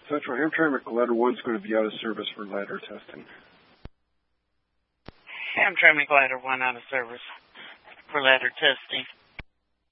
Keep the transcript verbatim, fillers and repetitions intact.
Central Hamtramck Ladder one is going to be out of service for ladder testing. Hamtramck Ladder one out of service for ladder testing.